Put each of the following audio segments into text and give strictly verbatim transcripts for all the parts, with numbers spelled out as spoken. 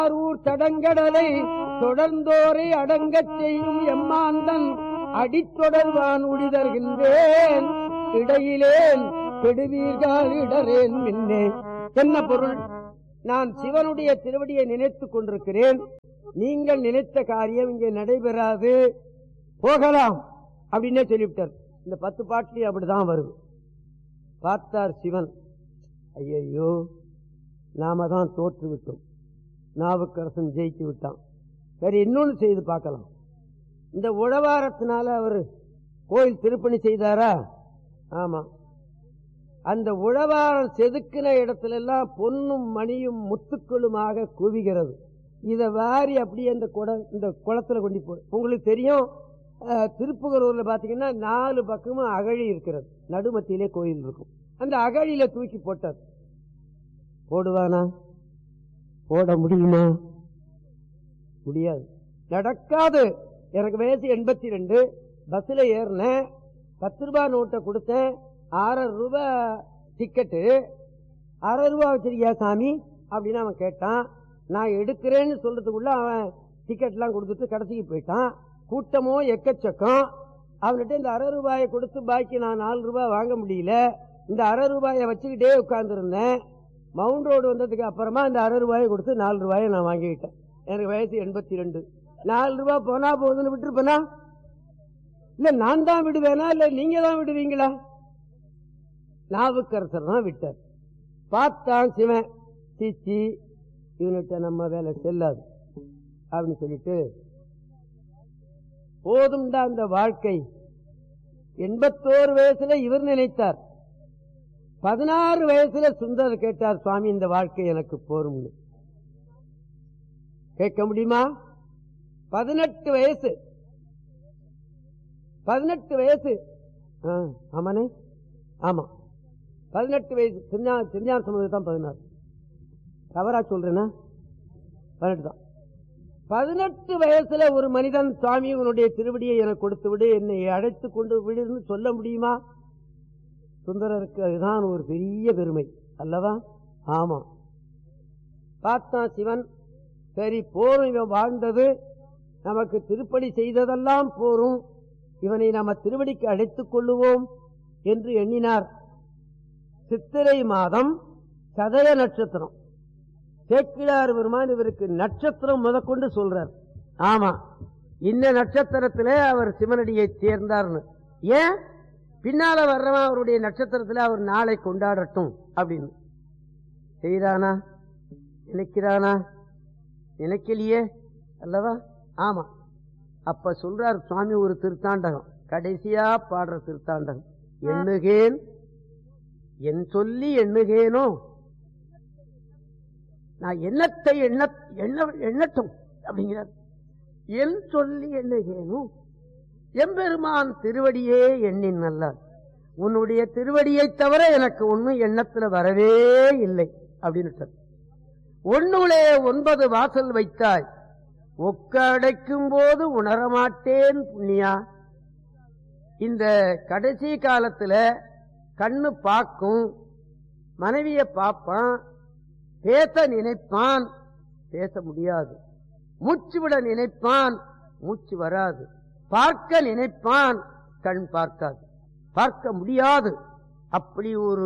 தடங்கடலை தொடர்ந்தோரை அடங்கச் செய்யும் எம்மாந்தன் அடித்தொடர்வான் உழிதர்கின்றேன் இடையிலேன் கெடுவீர்கள் இடரேன் மின்னே. என்ன பொருள்? நான் சிவனுடைய திருவடியை நினைத்துக் கொண்டிருக்கிறேன். நீங்கள் நினைத்த காரியம் இங்கே நடைபெறாது, போகலாம் அப்படின்னே சொல்லிவிட்டார். இந்த பத்து பாட்டிலையும் அப்படிதான் வருது. பார்த்தார் சிவன், ஐயோ நாம தான் தோற்று விட்டோம், நாவுக்கரசன் ஜெயித்து விட்டான். சரி, இன்னொன்னு செய்து பார்க்கலாம். இந்த உழவாரத்தினால அவர் கோயில் திருப்பணி செய்தாரா? ஆமா. அந்த உழவாரம் செதுக்கின இடத்துல எல்லாம் பொன்னும் மணியும் முத்துக்களுமாக குவிகிறது. இதை வாரி அப்படியே அந்த இந்த குளத்துல கொண்டு போ. உங்களுக்கு தெரியும், திருப்புகலூர்ல பாத்தீங்கன்னா நாலு பக்கமும் அகழி இருக்கிறது, நடுமத்தியிலே கோயில் இருக்கும். அந்த அகழியில தூக்கி போட்டார். போடுவானா? போட முடியுமா? முடியாது, நடக்காது. எனக்கு வயசு எண்பத்தி ரெண்டு. பஸ்ல ஏறினேன், பத்து ரூபாய் நோட்டை கொடுத்தேன், ஆறு ரூபாய் டிக்கெட்டு. அரை ரூபாய் வச்சிருக்கியா சாமி அப்படின்னு அவன் கேட்டான். நான் எடுக்கிறேன்னு சொல்றதுக்குள்ள அவன் டிக்கெட் எல்லாம் கொடுத்துட்டு கடைசிக்கு போயிட்டான். கூட்டமோ எக்கச்சக்கம். அவன்கிட்ட இந்த அரை ரூபாயை கொடுத்து பாக்கி நான் நாலு ரூபாய் வாங்க முடியல. இந்த அரை ரூபாயை வச்சுக்கிட்டே உட்கார்ந்து இருந்தேன். மவுண்ட் ரோடு வந்ததுக்கு அப்புறமா இந்த அரை ரூபாயை கொடுத்து நாலு ரூபாயை நான் வாங்கிக்கிட்டேன். எனக்கு வயசு எண்பத்தி ரெண்டு. நாலு ரூபாய் போனா போகுதுன்னு விட்டுருப்பேனா? இல்ல நான் தான் விடுவேனா இல்ல நீங்க தான் விடுவீங்களா? நாவுக்கரசர் தான் விட்டார். பார்த்தான் சிவன், சீச்சி இவன்கிட்ட நம்ம வேலை செல்லாது அப்படின்னு சொல்லிட்டு, போதும்டா அந்த வாழ்க்கை. எண்பத்தோரு வயசுல இவர் நினைத்தார். பதினாறு வயசுல சுந்தரர் கேட்டார், சுவாமி இந்த வாழ்க்கை எனக்கு போரும். கேட்க முடியுமா? பதினெட்டு வயசு பதினெட்டு வயசு ஆமானே, ஆமா பதினெட்டு வயசு. திருஞான சம்பந்தம் தான் பதினாறு. தவறா சொல்றேன்னா? பதினெட்டு தான். பதினெட்டு வயசுல ஒரு மனிதன் சுவாமி உன்னுடைய திருவடியை எனக்கு கொடுத்து விடு, என்னை அழைத்து கொண்டு விடுன்னு சொல்ல முடியுமா? சுந்தரருக்கு அதுதான் ஒரு பெரிய பெருமை அல்லவா? ஆமா. பார்த்தான் சிவன், சரி போரும், இவன் வாழ்ந்தது நமக்கு திருப்படி செய்ததெல்லாம் போரும், இவனை நாம திருவடிக்கு அழைத்துக் கொள்ளுவோம் என்று எண்ணினார். சித்திரை மாதம் சதய நட்சத்திரம். சேக்கிழார் பெருமான் இவருக்கு நட்சத்திரம் முதற்கொண்டு சொல்றார். ஆமா, இந்த நட்சத்திரத்திலே அவர் சிவனடியை சேர்ந்தார்னு. ஏன்? பின்னால வர்றவன் அவருடைய நட்சத்திரத்தில் அவர் நாளை கொண்டாடட்டும் அப்படின்னு செய்தானா? நினைக்கிறானா? நினைக்கலையே அல்லவா? ஆமா. அப்ப சொல்றார் சுவாமி ஒரு திருத்தாண்டகம், கடைசியா பாடுற திருத்தாண்டகம். எண்ணுகேன் என் சொல்லி எண்ணுகேனோ, நான் எண்ணத்தை எண்ண எண்ணட்டும் அப்படிங்கிறார். என் சொல்லி எண்ணுகேனும் எம்பெருமான் திருவடியே எண்ணின் நல்லார். உன்னுடைய திருவடியை தவிர எனக்கு ஒன்னும் எண்ணத்துல வரவே இல்லை அப்படின்னு. ஒன்னுளே ஒன்பது வாசல் வைத்தாய், ஒக்க அடைக்கும் போது உணரமாட்டேன் புண்ணியா. இந்த கடைசி காலத்துல கண்ணு பார்க்கும், மனைவிய பார்ப்பான், பேச நினைப்பான், பேச முடியாது. மூச்சு விட நினைப்பான், மூச்சு வராது. பார்க்க நினைப்பான், கண் பார்க்காது, பார்க்க முடியாது. அப்படி ஒரு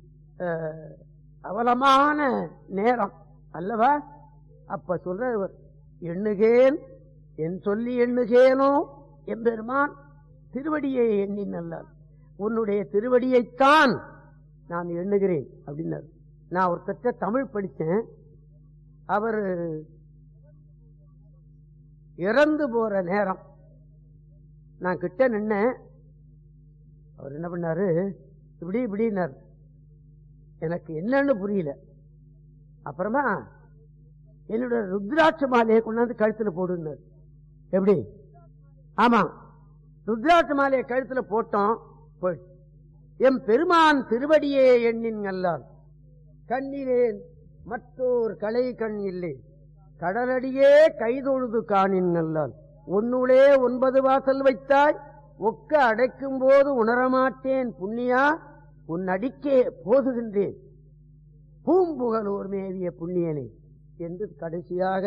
அவலமான நேரம் அல்லவா? அப்ப சொல்ற, எண்ணுகேன் என் சொல்லி எண்ணுகேனோ எம்பெருமான் திருவடியை எண்ணி நல்லார். உன்னுடைய திருவடியைத்தான் நான் எண்ணுகிறேன் அப்படின்னார். நான் ஒருத்தட்ட தமிழ் படித்தேன். அவர் இறந்து போற நேரம் நான் கிட்ட நின்ன. அவர் என்ன பண்ணாரு, இப்படி இப்படின்னார். எனக்கு என்னன்னு புரியல. அப்புறமா என்னோட ருத்ராட்ச மாலையை கொண்டாந்து கழுத்துல போடுனார். எப்படி? ஆமா, ருத்ராட்ச மாலையை கழுத்துல போட்டோம். எம் பெருமான் திருவடியே எண்ணின் நல்லார். கண்ணிலேன் மற்றோர் கலை கண் இல்லை, கடலடியே கைதொழுது காணின் நல்லால். ஒன்னுளே ஒன்பது வாசல் வைத்தாய், ஒக்க அடைக்கும் போது உணரமாட்டேன் புண்ணியா. உன் அடிக்கே போதுகின்றேன் பூம்புகலூர் மேவிய புண்ணியனே என்று கடைசியாக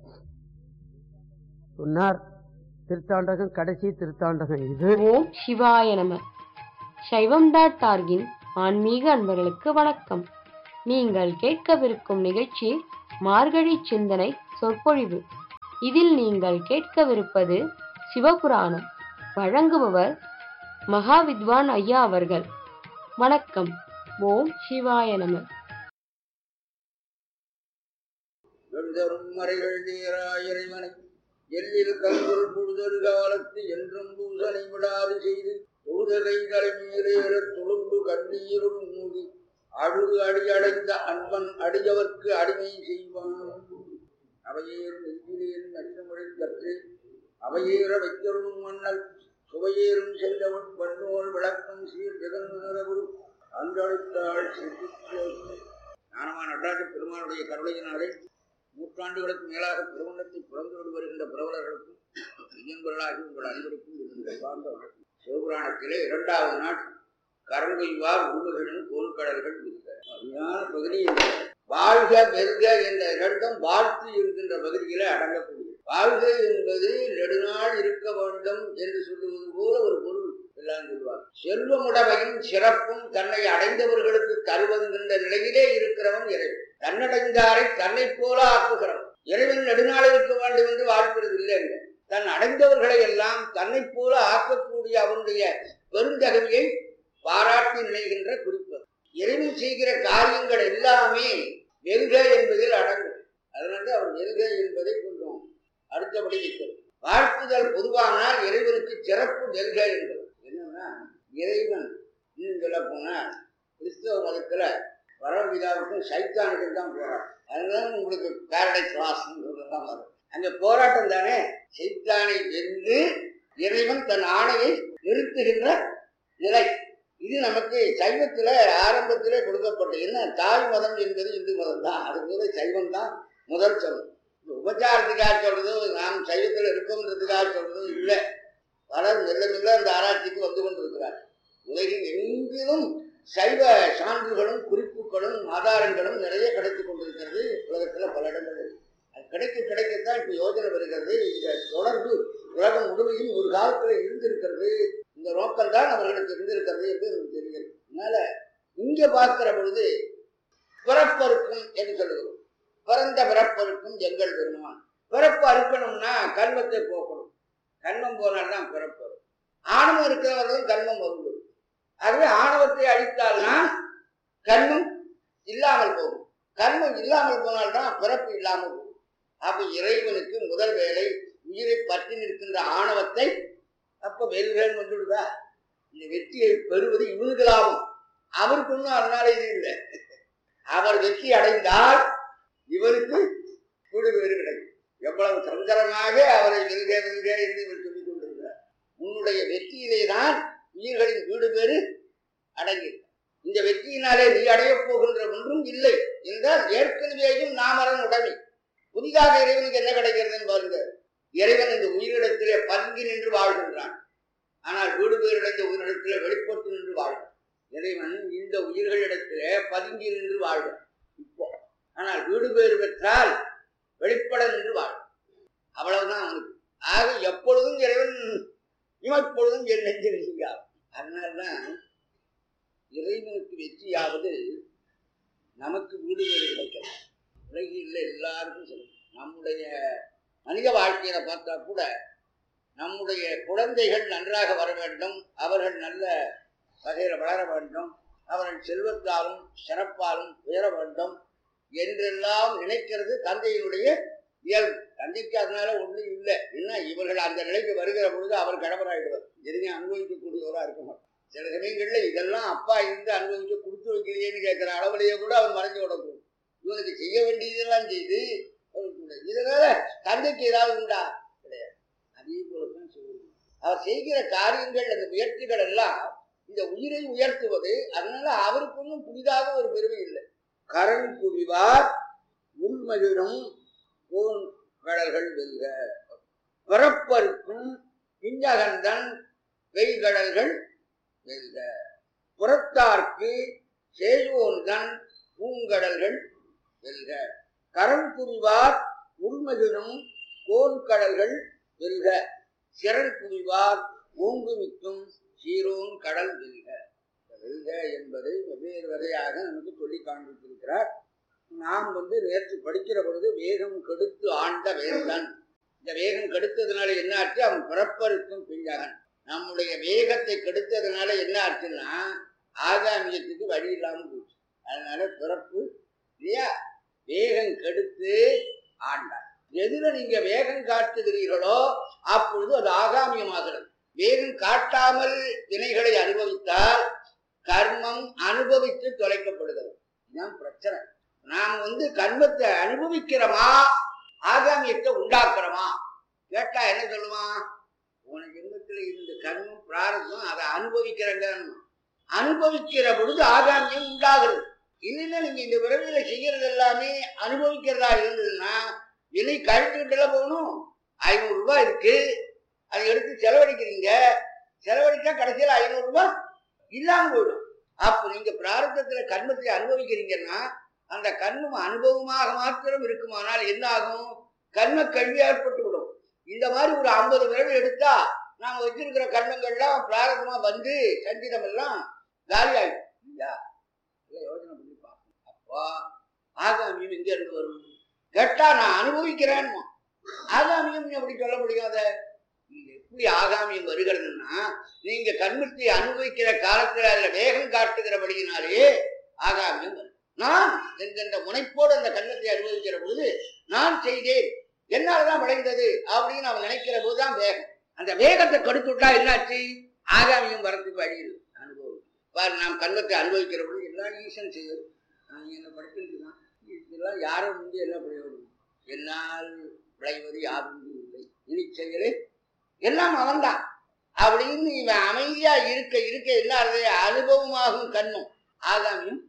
சொன்னார். திருத்தாண்டகம் கடைசி திருத்தாண்டகம் இது. ஓம் சிவாய நம. சைவம் டாட் ஆர்கின் ஆன்மீக அன்பர்களுக்கு வணக்கம். நீங்கள் கேட்கவிருக்கும் நிகழ்ச்சி மார்கழி சிந்தனை சொற்பொழிவு. இதில் நீங்கள் கேட்கவிருப்பது சிவபுராணம். வழங்குபவர் மகாவித்வான் ஐயா அவர்கள். வணக்கம். ஓம் சிவாய நம. மறைகள் இறைவனை எல்லில் கல்குள் புழுதல் காலத்து என்றும் பூசனை விடாது செய்து தொழுதலை தலைமையிலேற துளும்பு கண்ணீருள் மூடி அழுது அடியடைந்த அன்பன் அடியவர்க்கு அடிமை செய்வான். அவையேறும் நெஞ்சிலேன் நச்சமுறை கற்று அவையேற வைத்தருளும் மன்னல் சுவையேறும் சென்றவன் பன்னோல் விளக்கம் சீர் ஜெகன்மரகுரு அன்றழைத்தாள் ஞானமான நடராஜ பெருமானுடைய கருணையினாலே நூற்றாண்டுகளுக்கு மேலாக திருவண்ணத்தை புறந்தோடு வருகின்ற புரவலர்களுக்கும் இயன்பர்களாகி உங்கள் அனைவருக்கும் சிவபுராணத்திலே இரண்டாவது நாள் கரங்கொய்வார் உருவகளும் கோல்கடல்கள் அருமையான பகுதி. வாழ்க வெல்க என்ற இரண்டும் வாழ்த்து இருக்கின்ற பகுதியிலே அடங்கக்கூடியது. வாழ்க என்பது நெடுநாள் இருக்க வேண்டும் என்று சொல்லுவது போல ஒரு பொருள் எல்லாம் சொல்வார். செல்வமுடமையும் சிறப்பும் தன்னை அடைந்தவர்களுக்கு தருவதுகின்ற நிலையிலே இருக்கிறவன் இறைவன். தன்னடைந்தாரை தன்னை போல ஆக்குகிறவன். இறைவன் நெடுநாள் இருக்க வேண்டும் என்று வாழ்க்கிறது இல்லை. தன் அடைந்தவர்களை எல்லாம் தன்னை போல ஆக்கக்கூடிய அவனுடைய பெருந்தகமையை பாராட்டி நினைகின்ற குறிப்பு. இறைவன் செய்கிற காரியங்கள் எல்லாமே வெல்க என்பதில் அடங்கும். அதனால அவர் வெல்க என்பதை கொஞ்சம் அடுத்தபடி இருக்கிறது. வாழ்த்துதல் பொதுவானால் இறைவனுக்கு சிறப்பு வெல்க என்பது என்னன்னா, இறைவன் இன்னும் சொல்ல போனா கிறிஸ்தவ மதத்துல வரவிதாவுக்கும் சைத்தானுக்கும் தான் போராட்டம். அதுதான் உங்களுக்கு பேரடைஸ் கிளாஸ் தான் வரும். அந்த போராட்டம் தானே சைத்தானை வென்று இறைவன் தன் ஆணையை நிறுத்துகின்ற நிலை. இது நமக்கு சைவத்துல ஆரம்பத்திலே கொடுக்கப்பட்ட என்ன தாய் மதம் என்பது இந்து மதம் தான். அது போல சைவம் தான் முதல் சொல்லும். உபச்சாரத்துக்காக சொல்றதோ நாம் சைவத்தில் இருக்கோம்ன்றதுக்காக சொல்றதோ இல்லை. பலர் மெல்ல மெல்ல அந்த ஆராய்ச்சிக்கு வந்து கொண்டிருக்கிறார். உலகில் எங்கிலும் சைவ சான்றுகளும் குறிப்புகளும் ஆதாரங்களும் நிறைய கிடைத்துக் கொண்டிருக்கிறது. உலகத்தில் பல இடங்கள் அது கிடைக்க கிடைக்கத்தான் இப்போ யோஜனை வருகிறது. இந்த தொடர்பு உலகம் முழுமையும் ஒரு காலத்தில் இருந்திருக்கிறது. இந்த நோக்கம்தான் அவர்களுக்கு இருந்திருக்கிறது என்று எனக்கு தெரிகிறது. அதனால இங்கே பார்க்கிற பொழுது பிறப்பருக்கும் என்று சொல்லுகிறோம். பிறந்த பிறப்பருக்கும் எங்கள் பெருமான். பிறப்பு அறுக்கணும்னா கர்மத்தை போக்கணும். கர்மம் போனால்தான் பிறப்பு வரும். ஆணவம் இருக்கிறவர்களும் கர்மம் வரும். ஆகவே ஆணவத்தை அழித்தால்னா கர்மம் இல்லாமல் போகும். கர்மம் இல்லாமல் போனால்தான் பிறப்பு இல்லாமல் போகும். அப்ப இறைவனுக்கு முதல் வேலை உயிரை பற்றி நிற்கின்ற ஆணவத்தை அப்ப வெல்வேன் வந்துடுதா. இந்த வெற்றியை பெறுவது இவனுக்களாகும். அவருக்கு ஒன்றும் அதனால இது இல்லை. அவர் வெற்றி அடைந்தால் இவருக்கு வீடு வேறு கிடைக்கும். எவ்வளவு சங்கரமாக அவரை வெல்க வெல்க என்று இவர் சொல்லிக் கொண்டிருக்கிறார். உன்னுடைய வெற்றியிலே தான் உயிர்களின் வீடு பேறு அடங்கி. இந்த வெற்றியினாலே நீ அடைய போகின்ற ஒன்றும் இல்லை என்றால் ஏற்கனவேயும் நாமரன் உடைமை. புதிதாக இறைவனுக்கு என்ன கிடைக்கிறதுன்னு பாருங்க. இறைவன் இந்த உயிரிடத்திலே பதுங்கி நின்று வாழ்கின்றான். ஆனால் வீடு பேரிடத்த உயிரிடத்திலே வெளிப்பட்டு நின்று வாழ்கிறான். இறைவன் இந்த உயிர்களிடத்திலே பதுங்கி நின்று வாழ்கிறான் இப்போ. ஆனால் வீடு பேறு பெற்றால் வெளிப்பட நின்று வாழ்கிறான். அவ்வளவுதான் அவனுக்கு. ஆக எப்பொழுதும் இறைவன் இமைப்பொழுதும் என் நெஞ்சில் செய்யாது. அதனால்தான் இறைவனுக்கு வெற்றியாவது நமக்கு வீடு பேறு கிடைக்கிறது. உலகில் எல்லாருக்கும் சொல்லும். நம்முடைய மனித வாழ்க்கையில பார்த்தா கூட நம்முடைய குழந்தைகள் நன்றாக வர வேண்டும், அவர்கள் நல்ல வகையில் வளர வேண்டும், அவர்கள் செல்வத்தாலும் சிறப்பாலும் உயர வேண்டும் என்றெல்லாம் நினைக்கிறது தந்தையினுடைய இயல்பு. தந்தைக்கு அதனால ஒன்றும் இல்லை. ஏன்னா இவர்கள் அந்த நிலைக்கு வருகிற பொழுது அவர் கடவராயிடுவார். எதுவுமே அனுபவிக்கக்கூடியவராக இருக்க மாட்டார். சில சமயங்கள்ல இதெல்லாம் அப்பா இருந்து அனுபவிக்க கொடுத்து வைக்கிறேன்னு கேட்கிற அளவுலேயே கூட அவன் மறைஞ்சு விடக்கூடும். இவனுக்கு செய்ய வேண்டியதெல்லாம் செய்து இதனால தந்தைக்கு ஏதாவது உண்டா? கிடையாது. அதே போலதான் சொல்லுவோம். அவர் செய்கிற காரியங்கள் அந்த முயற்சிகள் எல்லாம் இந்த உயிரை உயர்த்துவது. அதனால அவருக்கு ஒன்றும் புதிதாக ஒரு பெருமை இல்லை. கரண் குவிவார் உண்மையிலும் போன் கடல்கள் வெல்க. பிறப்பருக்கும் பிஞ்சகந்தன் வெய்கடல்கள் வெல்க. புறத்தார்க்கு சேயோன்தன் பூங்கடல்கள் வெல்க. கரண் புரிவார் உள்மகிழும் கோன்கடல்கள் வெல்க, சிறன் புரிவார் ஓங்குவிக்கும் சீரோன் கடல் வெல்க. வெல்க என்பதை வெவ்வேறு வகையாக நமக்கு சொல்லி காண்பித்திருக்கிறார். நாம் வந்து நேற்று படிக்கிற பொழுது வேகம் கெடுத்து ஆண்ட வேந்தன், இந்த வேகம் கெடுத்ததுனால என்ன ஆச்சு, அவன் பிறப்பருக்கும் பிஞ்சகன். நம்முடைய வேகத்தை கெடுத்ததுனால என்ன ஆச்சுன்னா ஆகாமியத்துக்கு வழி இல்லாமல் போச்சு. அதனால பிறப்பு இல்லையா, வேகம் கெடுத்து ஆண்டார். எதுல நீங்க வேகம் காட்டுகிறீர்களோ அப்பொழுது அது ஆகாமியமாகிறது. வேகம் காட்டாமல் வினைகளை அனுபவித்தால் கர்மம் அனுபவித்து தொலைக்கப்படுகிறது. இதுதான் பிரச்சனை. நாம் வந்து கர்மத்தை அனுபவிக்கிறோமா ஆகாமியத்தை உண்டாக்குறோமா கேட்டா என்ன சொல்லுவான், உன ஜென்மத்தில் இருந்த கர்மம் பிராரத்தம் அதை அனுபவிக்கிறங்க. அனுபவிக்கிற பொழுது ஆகாமியம் உண்டாகிறது. இல்லைன்னா நீங்க இந்த பிறவியில செய்யறது எல்லாமே அனுபவிக்கிறதா இருந்ததுன்னா விலை கழிச்சுக்கிட்டுல போகணும். ஐநூறு ரூபாய் இருக்கு, அதை எடுத்து செலவழிக்கிறீங்க, செலவழிச்சா கடைசியில் ஐநூறு ரூபாய் இல்லாம போயிடும். அப்ப நீங்க பிராரத்தத்துல கர்மத்தை அனுபவிக்கிறீங்கன்னா அந்த கர்மம் அனுபவமாக மாத்திரம் இருக்குமானால் என்ன ஆகும், கர்ம கல்வி ஏற்பட்டு விடும். இந்த மாதிரி ஒரு ஐம்பது பிறவி எடுத்தா நாம வச்சிருக்கிற கர்மங்கள்லாம் பிராரத்தமா வந்து சஞ்சிதம் எல்லாம் காலி ஆயிடும் இல்லையா? யோசனை பண்ணி பார்க்கணும். அப்போ ஆகாமியம் எங்க இருந்து வரும் கேட்டா நான் அனுபவிக்கிறேன். ஆகாமியம் எப்படி சொல்ல முடியும்? அதை எப்படி ஆகாமியம் வருகிறதுன்னா நீங்க கர்மத்தை அனுபவிக்கிற காலத்துல அதுல வேகம் காட்டுகிறபடியினாலே ஆகாமியம் வரும். நான் என்கின்ற முனைப்போடு அந்த கர்மத்தை அனுபவிக்கிற போது நான் செய்தேன், என்னால்தான் விளைந்தது அப்படின்னு அவன் நினைக்கிற போதுதான் வேகம். அந்த வேகத்தை கெடுத்து விட்டா என்னாச்சு, ஆகாமியம் வரத்துக்கு வழி இல்லை. அனுபவம் பாரு, நாம் கர்மத்தை அனுபவிக்கிற பொழுது எல்லாம் ஈசன் செய்யும். நான் என்ன படிச்சிருக்குதான் இதெல்லாம் யாரும் வந்து என்ன பிரயோஜனம், என்னால் விளைவது யாரும் இல்லை, இனி செயலே எல்லாம் அவன்தான் அப்படின்னு இவன் அமைதியா இருக்க இருக்க என்ன அனுபவமாகும் கர்மம் ஆகாமியம்.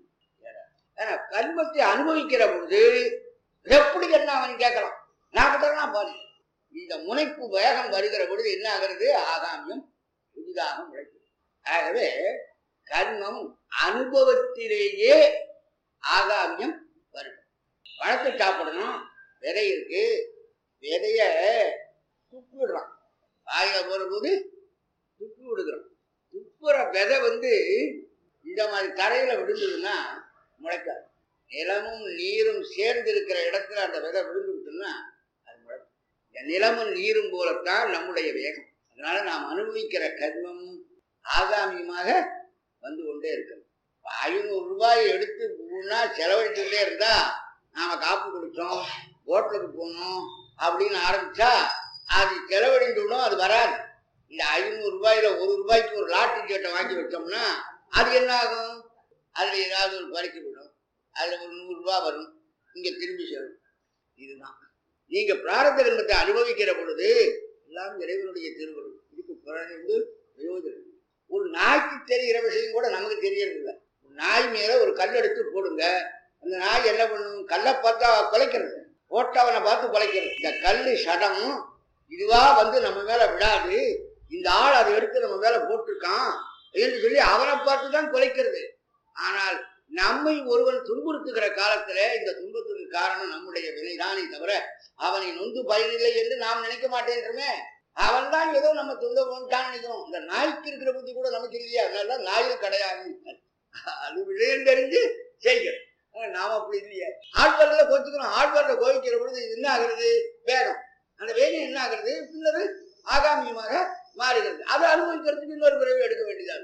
கர்மத்தை அனுபவிக்கிற பொழுது எப்படி என்ன அவன் கேட்கலாம், நான் கிட்டலாம் பாரு. இந்த முனைப்பு வேகம் வருகிற பொழுது என்ன ஆகிறது, ஆகாமியம் புதிதாக முளைக்கும். ஆகவே கர்மம் அனுபவத்திலேயே ஆகாமியம் வரும். பழத்தை சாப்பிடணும், விதை இருக்கு, விதைய துப்பு விடுறான், வாயில போற போது துப்பு விடுகிறோம். துப்புற விதை வந்து இந்த மாதிரி தரையில விழுந்ததுன்னா முளைக்காது. நிலமும் நீரும் சேர்ந்து இருக்கிற இடத்துல அந்த விதை விழுந்து விட்டுன்னா அது முளைக்கும். இந்த நிலமும் நீரும் போலத்தான் நம்முடைய வேகம். அதனால நாம் அனுபவிக்கிற கர்மம் ஆகாமியமாக வந்து கொண்டே இருக்கிறது. ஐநூறு ரூபாய் எடுத்து முன்னா செலவழிச்சுக்கிட்டே இருந்தா நாம காப்பு குடிச்சோம், ஹோட்டலுக்கு போனோம் அப்படின்னு ஆரம்பிச்சா அது செலவழிந்துடும், அது வராது. இந்த ஐநூறு ரூபாயில ஒரு ரூபாய்க்கு ஒரு லாட்டரி கேட்டை வாங்கி வச்சோம்னா அது என்ன ஆகும், அதுல ஏதாவது ஒரு பறிக்க விடும், அதுல ஒரு நூறு ரூபாய் வரும், இங்க திரும்பி சேரும். இதுதான் நீங்க பிராரத்த கர்மத்தை அனுபவிக்கிற பொழுது எல்லாம் இறைவனுடைய திருவருள். இதுக்கு பிறகு பிரயோஜனம். ஒரு நாய்க்கு தெரிகிற விஷயம் கூட நமக்கு தெரியறதில்லை. நாய் மேல ஒரு கல் எடுத்து போடுங்க, அந்த நாய் என்ன பண்ணும், கல்லை பார்த்தா குலைக்கிறது, ஓட்டவனை பார்த்து குலைக்கிறது. இந்த கல்லு சடம் இதுவா வந்து நம்ம மேல விடாது, இந்த ஆள் அதை எடுத்து நம்ம மேல போட்டிருக்கான் என்று சொல்லி அவனை பார்த்து தான் குலைக்கிறது. ஆனால் நம்மை ஒருவன் துன்புறுத்துகிற காலத்துல இந்த துன்பத்துக்கு காரணம் நம்முடைய வினைதானே தவிர அவனை நொந்து பயனில்லை என்று நாம் நினைக்க மாட்டேன்றமே. அவன் தான் ஏதோ நம்ம துன்ப போட்டான்னு நினைக்கிறோம். இந்த நாய்க்கு இருக்கிற புத்தி கூட நமக்கு இல்லையா, அதனால நாயும் கிடையாது, அது விளையம் தெரிஞ்சு செய்கிறோம். நாம அப்படி இல்லையே. ஆழ்வார்ல கோச்சுக்கிறோம், ஆழ்வார்ல கோவிக்கிற பொழுது என்ன ஆகிறது, வேகம். அந்த வேகம் என்ன ஆகிறது, பின்னர் ஆகாமியமாக மாறுகிறது. அதை அனுபவிக்கிறதுக்கு இன்னொரு பிறகு எடுக்க வேண்டியதாக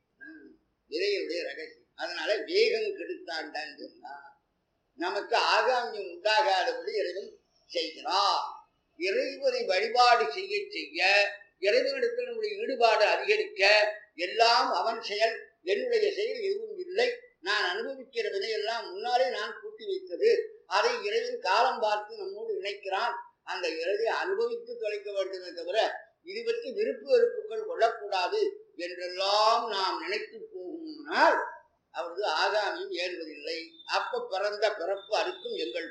இறைவனுடைய ரகசியம். அதனால வேகம் கெடுத்தாண்டான்னு சொன்னா நமக்கு ஆகாமியம் உண்டாகாதபடி இறைவன் செய்கிறார். இறைவனை வழிபாடு செய்ய செய்ய இறைவனிடத்தில் நம்முடைய ஈடுபாடு அதிகரிக்க எல்லாம் அவன் செயல், என்னுடைய செயல் எதுவும் இல்லை, நான் அனுபவிக்கிற வினையெல்லாம் முன்னாலே நான் கூட்டி வைத்தது, அதை இறைவன் காலம் பார்த்து நம்மோடு இணைக்கிறான். அந்த இறைவை அனுபவித்து தொலைக்க வேண்டுமே தவிர இது பற்றி விருப்பு வெறுப்புகள் கொள்ளக்கூடாது என்றெல்லாம் நாம் நினைத்து போகும்னால் அவரது ஆகாமியம் ஏறுவதில்லை. அப்ப பிறந்த பிறப்பு அறுக்கும் எங்கள்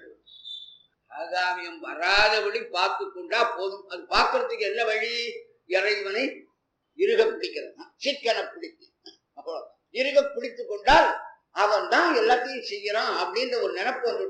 ஆகாமியம் வராதபடி பார்த்து கொண்டா போதும். அது பார்க்கறதுக்கு என்ன வழி, இறைவனை இருக பிடிக்கிறது, சிக்கன பிடித்து அவ்வளவு இருக பிடித்து கொண்டால் அவன் தான் எல்லாத்தையும் செய்யறான் அப்படின்ற ஒரு நினைப்பு வந்துட்டா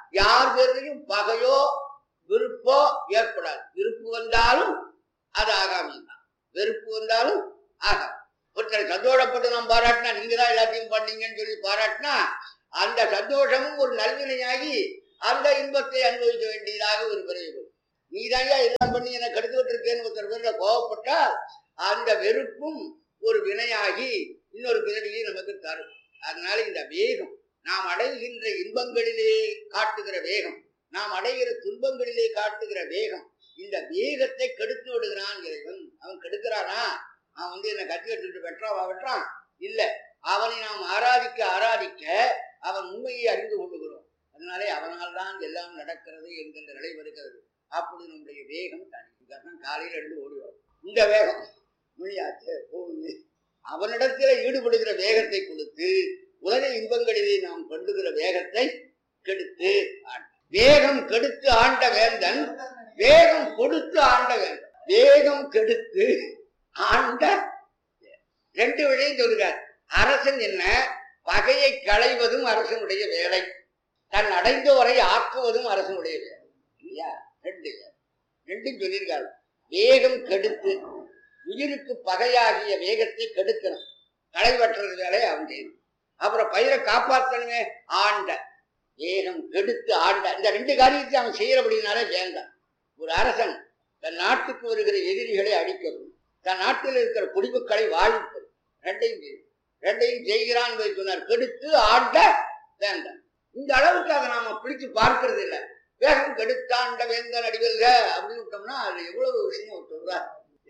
யார் பேரிலையும் பகையோ விருப்போ ஏற்படாது. விருப்பு வந்தாலும் அது ஆகாமி தான், வெறுப்பு வந்தாலும் ஆகாமி. ஒருத்தர் சந்தோஷப்பட்டு நாம் பாராட்டினா, நீங்க தான் எல்லாத்தையும் பண்ணீங்கன்னு சொல்லி பாராட்டினா அந்த சந்தோஷமும் ஒரு நல்வினையாகி அந்த இன்பத்தை அனுபவிக்க வேண்டியதாக ஒரு பிறகு. நீ தாயா எல்லாம் பண்ணி என்னை கெடுத்துக்கிட்டு இருக்கேன்னு ஒருத்தர் பேர்ல கோபப்பட்டால் அந்த வெறுப்பும் ஒரு வினையாகி இன்னொரு பிறவியை நமக்கு தரும். அதனால இந்த வேகம், நாம் அடைகின்ற இன்பங்களிலே காட்டுகிற வேகம், நாம் அடைகிற துன்பங்களிலே காட்டுகிற வேகம், இந்த வேகத்தை கெடுத்து விடுகிறான் இறைவன். அவன் கெடுக்கிறானா? அவன் வந்து என்னை கட்டி கட்டுட்டு வெட்டுறாவா வெட்டுறான்? இல்ல, அவனை நாம் ஆராதிக்க ஆராதிக்க அவன் உண்மையை அறிந்து கொள்ளுகிறோம். அதனாலே அவனால் தான் எல்லாம் நடக்கிறது என்கின்ற நிலை வருகிறது. அப்படி நம்முடைய வேகம் தனி காலையில் எழுந்து ஓடுவோம். இந்த வேகம் மொழியாச்சு போகுது. அவனிடத்தில ஈடுபடுகிற வேகத்தை கொடுத்து உலக இன்பங்களிலே நாம் கொண்டுகிற வேகத்தை கெடுத்து ஆண்ட வேகம் கெடுத்து ஆண்ட வேந்தன் வேகம் கொடுத்து ஆண்ட வேந்தன். வேகம் கெடுத்து ஆண்ட ரெண்டு வழியும் சொல்கிறார். அரசன் என்ன? பகையை களைவதும் அரசனுடைய வேலை, தன் அடைந்தோரை ஆக்குவதும் அரசனுடைய வேலை இல்லையா? ரெண்டு ரெண்டும் சொல்லியிருக்காரு. வேகம் கெடுத்து உயிருக்கு பகையாகிய வேகத்தை கெடுக்கணும், களைவற்றது வேலை அவன் செய்யணும். அப்புறம் பயிரை காப்பாற்றணுமே, ஆண்ட வேகம் கெடுத்து ஆண்ட. இந்த ரெண்டு காரியத்தை அவன் செய்யறபடினாலே வேண்டாம். ஒரு அரசன் தன் நாட்டுக்கு வருகிற எதிரிகளை அழிக்கவும், தன் நாட்டில் இருக்கிற குடிமக்களை வாழ்விப்பது, ரெண்டையும் செய்யும். ரெண்டையும் செய்கிறான் என்பதை சொன்னார். கெடுத்து ஆண்ட வேண்டாம். இந்த அளவுக்கு அதை நாம பிடிச்சு பார்க்கறது இல்லை. வேகம் கெடுத்தாண்ட வேந்தன் அடிவல்க அப்படின்னு விட்டோம்னா அது எவ்வளவு விஷயம் சொல்றார்.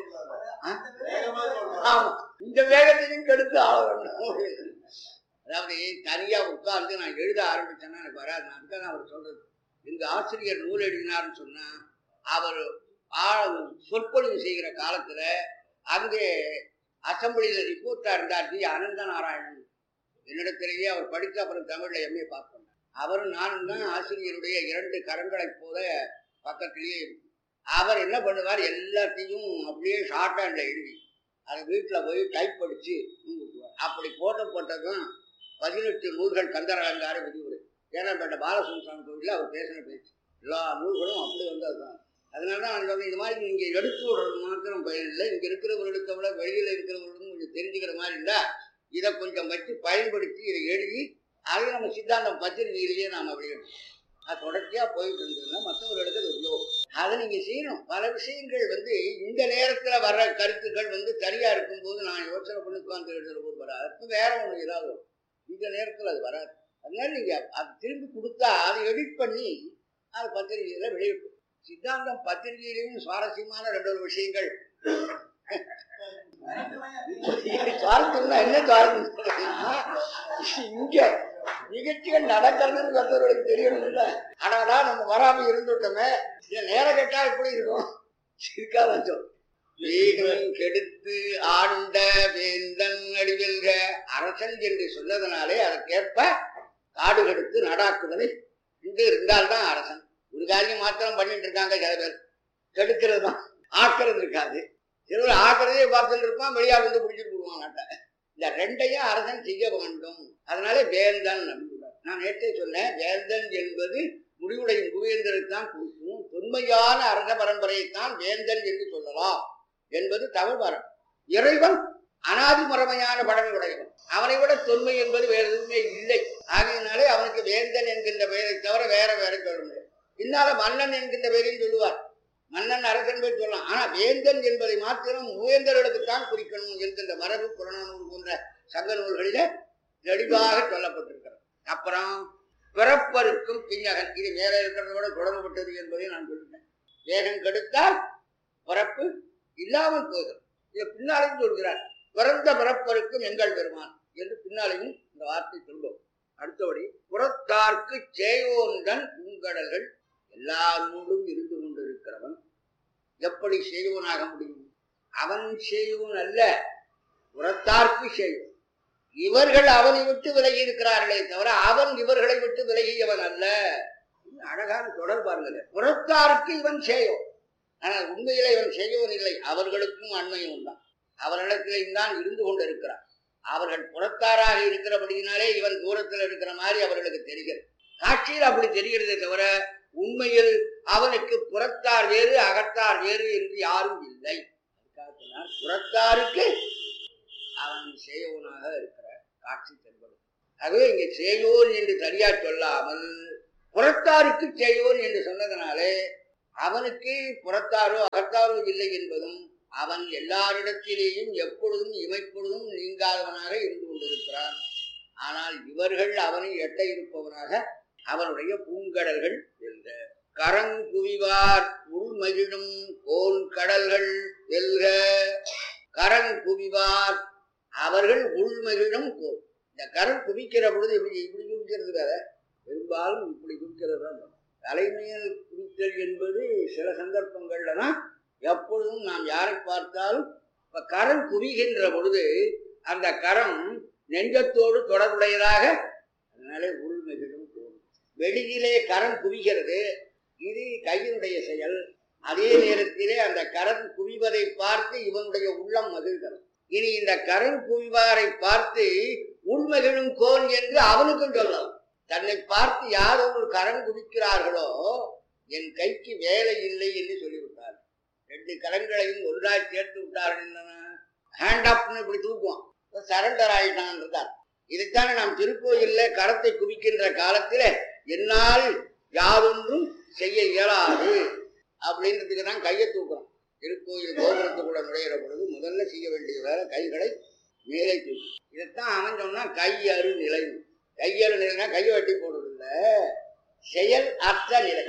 ஆமா, இந்த வேகத்தையும் கெடுத்து ஆள வேண்டும். அதாவது தனியா உட்கார்ந்து நான் எழுத ஆரம்பிச்சேன்னா எனக்கு வராது. அதுக்காக அவர் சொல்றது, எங்க ஆசிரியர் நூல் எழுதினார்னு சொன்னா அவர் சொற்பொழிவு செய்கிற காலத்துல அங்கே அசம்பிளியில ரிப்போர்ட்டா இருந்தார் ஜி அனந்த நாராயணன். என்னிடத்திலேயே அவர் படித்த அப்புறம் தமிழ்ல எம்ஏ பாஸ் பண்ணார். அவரும் நானும் தான் ஆசிரியருடைய இரண்டு கரங்களை போல பக்கத்திலேயே. அவர் என்ன பண்ணுவார், எல்லாத்தையும் அப்படியே ஷார்ட் ஹேண்ட்ல எழுதி அதை வீட்டில் போய் டைப் படிச்சு அப்படி போட்டப்பட்டதும் பதினெட்டு நூல்கள் கந்தர் அலங்கார விதிவுரை. ஏன்னா பாலசுந்தரம் கோவிலில் அவர் பேசின பேச்சு எல்லா நூல்களும் அப்படி வந்ததுதான். அதனால தான் நான் இந்த மாதிரி நீங்க எடுத்து விடுறது மாத்திரம் பயன் இல்லை. இங்க இருக்கிறவர்களுக்கு விட வெளியில இருக்கிறவர்களுக்கும் கொஞ்சம் தெரிஞ்சுக்கிற மாதிரி இருந்தா இதை கொஞ்சம் வச்சு பயன்படுத்தி இதை எழுதி அதை நம்ம சித்தாந்தம் பத்திரிகையிலேயே நாம வெளியிடணும். அது தொடர்ச்சியா போயிட்டு இருந்ததுன்னா மற்றவர்களுக்கு அது உபயோகம். அதை நீங்க செய்யணும். பல விஷயங்கள் வந்து இந்த நேரத்துல வர்ற கருத்துக்கள் வந்து தனியா இருக்கும்போது நான் யோசனை பண்ணி உட்கார்ந்து எழுதுற போது வராது. அப்ப வேற ஒண்ணு ஏதாவது இந்த நேரத்துல அது வராது. அதனால நீங்க அது திரும்பி கொடுத்தா அதை எடிட் பண்ணி அது பத்திரிகையில வெளியிட்டோம். சித்தாந்தம் பத்திரிகையிலையும் சுவாரஸ்யமான ரெண்டு ஒரு விஷயங்கள். சுவாரஸ்யம்னா என்ன சுவாரஸ்யம்? இங்க நிகழ்ச்சிகள் நடக்கிறதுன்னு மற்றவர்களுக்கு தெரியணும்ல. ஆனாடா நம்ம வராம இருந்துட்டோமே, நேரம் கேட்டா எப்படி இருக்கும்? இருக்காதான் சொல். வேகம் கெடுத்து ஆண்ட வேந்தன் அடிவெல்க அரசன் என்று சொன்னதனாலே அதற்கேற்ப காடு கெடுத்து நடாக்குதலை இன்று இருந்தால்தான் அரசன். ஒரு காரியம் மாத்திரம் பண்ணிட்டு இருக்காங்க சில பேர், கெடுக்கிறது தான், ஆக்கிறது இருக்காது. சிலர் ஆக்கிறதே பார்த்துட்டு இருப்பான், வெளியால் வந்து பிடிச்சிட்டு போடுவான் நாட்டை. இந்த ரெண்டையும் அரசன் செய்ய வேண்டும். அதனால வேந்தன் நான் நேற்றே சொன்னேன், வேந்தன் என்பது முடிவுடையும் குவேந்தரைத்தான் கொடுக்கும். தொன்மையான அரச பரம்பரையைத்தான் வேந்தன் என்று சொல்லலாம் என்பது தமிழ் மரம். இறைவன் அனாதிமரமையான பழமையுடையவன். அவனை விட தொன்மை என்பது வேற எதுவுமே இல்லை. ஆகையினாலே அவனுக்கு வேந்தன் என்கின்ற பெயரை தவிர வேற வேற சொல்ல முடியாது. பின்னால மன்னன் என்கின்ற பெயரையும் சொல்லுவார். மன்னன் அரசன் பேர் சொல்லலாம். ஆனா வேந்தன் என்பதை மாத்திரம் மூவேந்தர்களுக்குத்தான் குறிக்கணும் என்கின்ற மரபு புறநானூறு போன்ற சங்க நூல்களில தெளிவாக சொல்லப்பட்டிருக்கிறது. அப்புறம் பிறப்பருக்கும் பின்னகன், இது மேல இருக்கிறதோட தொடர்புபட்டது என்பதை நான் சொல்லிட்டேன். வேகம் கெடுத்தால் பிறப்பு இல்லாமல் போகிறது. இதை பின்னாலையும் சொல்கிறார், பிறந்த பிறப்பருக்கும் எங்கள் பெருமான் என்று பின்னாலையும் இந்த வார்த்தை சொல்வோம். அடுத்தபடி புறத்தார்க்கு சேயோன்தன் பூங்கடல்கள் எல்லா நூலும் இருந்து கொண்டிருக்கிறவன் எப்படி செய்வோனாக முடியும்? அவன் செய்வோன் அல்ல, புறத்தார்க்கு செய்வோன். இவர்கள் அவனை விட்டு விலகி இருக்கிறார்களே தவிர அவன் இவர்களை விட்டு விலகியவன் அல்ல. அழகான தொடர்பார்கள். புறத்தாருக்கு இவன் செய்யோன், ஆனால் உண்மையிலே இவன் செய்யோன் இல்லை. அவர்களுக்கும் அண்மையும் தான், அவர்களிடத்திலேயும் தான் இருந்து கொண்டிருக்கிறார். அவர்கள் புறத்தாராக இருக்கிறபடியினாலே இவன் தூரத்தில் இருக்கிற மாதிரி அவர்களுக்கு தெரிகிறது. காட்சியில் அப்படி தெரிகிறதே தவிர உண்மையில் அவனுக்கு புறத்தார் வேறு அகத்தார் வேறு என்று யாரும் இல்லை. புறத்தாருக்கு அவன் செய்யோனாக இருக்கிற காட்சி தென்படும். ஆகவே இங்கே செய்யோன் என்று தனியா சொல்லாமல் புறத்தாருக்கு செய்யோன் என்று சொன்னதனாலே அவனுக்கு புறத்தாரோ அகத்தாரோ இல்லை என்பதும் அவன் எல்லாரிடத்திலேயும் எப்பொழுதும் இமைப்பொழுதும் நீங்காதவனாக இருந்து கொண்டிருக்கிறான். ஆனால் இவர்கள் அவனை எட்ட இருப்பவனாக அவனுடைய பூங்கடல்கள் வெல்க. கரங்குவிவார் உள்மகிழும் கோன் கடல்கள் வெல்க. கரங்குவிவார் அவர்கள் உள்மகிழும் கோல். இந்த கரம் குவிக்கிற பொழுது இப்படி இப்படி குவிக்கிறது வேற, பெரும்பாலும் இப்படி குவிக்கிறது தான். தலைமையில் குவித்தல் என்பது சில சந்தர்ப்பங்கள்ல தான். எப்பொழுதும் நாம் யாரை பார்த்தாலும் இப்ப கரம் குவிகின்ற பொழுது அந்த கரம் நெஞ்சத்தோடு தொடர்புடையதாக, அதனாலே உள்மகிழும் கோல். வெளியிலே கரம் குவிகிறது, இது கையினுடைய செயல். அதே நேரத்திலே அந்த கரம் குவிவதை பார்த்து இவனுடைய உள்ளம் மகிழ்கிறது. இனி இந்த கரம் குவிவாரை பார்த்து உள்மகிழும் கோல் என்று அவனுக்கும் சொல்லலாம். தன்னை பார்த்து யார் ஒரு கரம் குவிக்கிறார்களோ என் கைக்கு வேலை இல்லை என்று சொல்லிவிட்டார். ரெண்டு கரங்களையும் ஒன்றாய் சேர்த்து விட்டார்கள். ஹேண்ட் அப்னு இப்படி தூக்குவான், சரண்டர் ஆயிட்டான் இருந்தார். இதைத்தானே நாம் திருக்கோயில்ல கரத்தை குவிக்கின்ற காலத்துல என்னால் யாதொன்றும் செய்ய இயலாது அப்படின்றதுக்கு தான் கையை தூக்குறோம். திருக்கோயில் கோபுரத்துக்குள்ள நுழைகிற பொழுது முதல்ல செய்ய வேண்டிய வேலை கைகளை மேலே தூக்கி. இதைத்தான் அவன் சொன்னா கையறு நிலை. கையறு நிலைனா கையை வெட்டி போடுறதில்ல, செயல் அற்ற நிலை.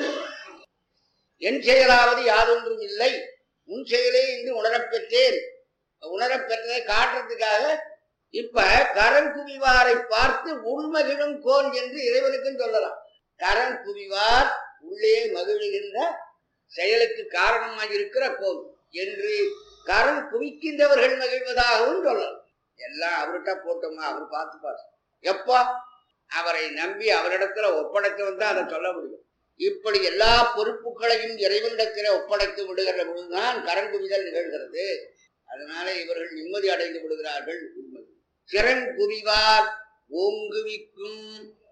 என் செயலாவது யாதொன்றும் இல்லை, உன் செயலே இன்று உணரப்பெற்றேன். உணரப்பெற்றதை காட்டுறதுக்காக இப்ப கரம் குவிவாரை பார்த்து உள்மகிழும் கோல் என்று இறைவனுக்கும் சொல்லலாம். கரம் குவிவார் உள்ளே மகிழ்கின்ற செயலுக்கு காரணமாக இருக்கிற கோல் என்று கரம் குவிக்கின்றவர்கள் மகிழ்வதாகவும் சொல்லலாம். எல்லாம் அவர்கிட்ட போட்டோமா, அவர் பார்த்து பார்த்து எப்பா அவரை நம்பி அவரிடத்துல ஒப்படைத்து வந்தா அதை சொல்ல முடியும். இப்படி எல்லா பொறுப்புகளையும் இறைவனிடத்தில ஒப்படைத்து விடுகிற பொழுதுதான் கரங்குவிதல் நிகழ்கிறது. அதனால இவர்கள் நிம்மதி அடைந்து விடுகிறார்கள். உண்மை சிறங்குவிவார் ஓங்குவிக்கும்